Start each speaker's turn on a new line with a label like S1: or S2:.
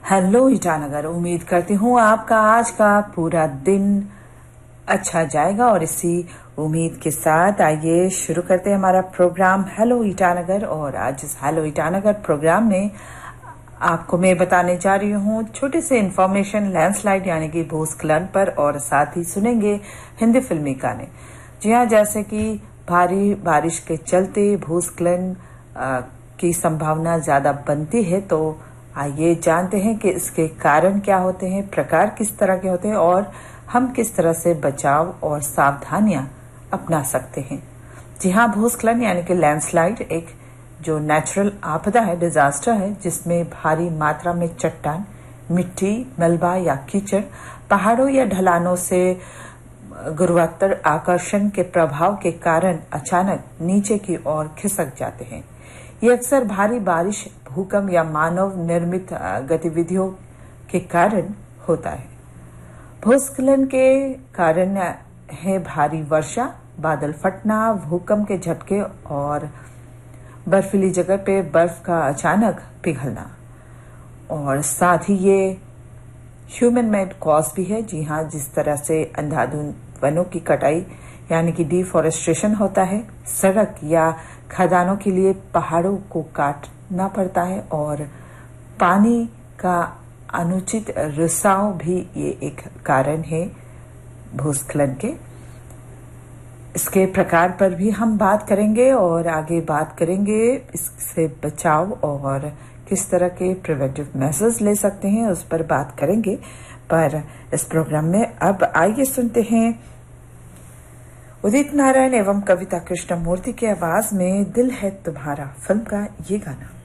S1: Hello Itanagar. उम्मीद करती हूँ आपका आज का पूरा दिन अच्छा जाएगा और इसी उम्मीद के साथ आइए शुरू करते हैं हमारा प्रोग्राम हेलो ईटानगर। और आज इस हेलो ईटानगर प्रोग्राम में आपको मैं बताने जा रही हूँ छोटे से इन्फॉर्मेशन लैंडस्लाइड यानी कि भूस्खलन पर, और साथ ही सुनेंगे हिंदी फिल्मी गाने। जी हाँ, जैसे कि भारी बारिश के चलते भूस्खलन की संभावना ज्यादा बनती है, तो आइए जानते हैं कि इसके कारण क्या होते हैं, प्रकार किस तरह के होते हैं और हम किस तरह से बचाव और सावधानियां अपना सकते हैं। जी हाँ, भूस्खलन यानी कि लैंडस्लाइड एक जो नेचुरल आपदा है, डिजास्टर है, जिसमें भारी मात्रा में चट्टान, मिट्टी, मलबा या कीचड़ पहाड़ों या ढलानों से गुरुत्वाकर्षण आकर्षण के प्रभाव के कारण अचानक नीचे की ओर खिसक जाते हैं। ये अक्सर भारी बारिश, भूकंप या मानव निर्मित गतिविधियों के कारण होता है। भूस्खलन के कारण है भारी वर्षा, बादल फटना, भूकंप के झटके और बर्फीली जगह पे बर्फ का अचानक पिघलना। और साथ ही ये ह्यूमन मेड कॉज भी है। जी हाँ, जिस तरह से अंधाधुंध वनों की कटाई यानी कि डिफॉरेस्टेशन होता है, सड़क या खदानों के लिए पहाड़ों को काटना पड़ता है, और पानी का अनुचित रिसाव भी ये एक कारण है भूस्खलन के। इसके प्रकार पर भी हम बात करेंगे और आगे बात करेंगे इससे बचाव और किस तरह के प्रिवेंटिव मेजर्स ले सकते हैं, उस पर बात करेंगे। पर इस प्रोग्राम में अब आइए सुनते हैं उदित नारायण एवं कविता कृष्णमूर्ति की आवाज में दिल है तुम्हारा फिल्म का ये गाना।